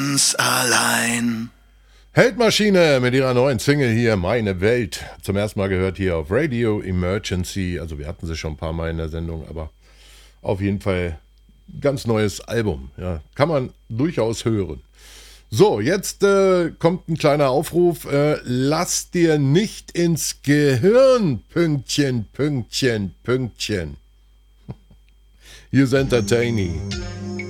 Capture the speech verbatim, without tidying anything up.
Ganz allein. Heldmaschine mit ihrer neuen Single hier, Meine Welt. Zum ersten Mal gehört hier auf Radio Emergency. Also wir hatten sie schon ein paar Mal in der Sendung, aber auf jeden Fall ganz neues Album. Ja, kann man durchaus hören. So, jetzt äh, kommt ein kleiner Aufruf. Äh, lass dir nicht ins Gehirn, Pünktchen, Pünktchen, Pünktchen. Hier ist Entertaining.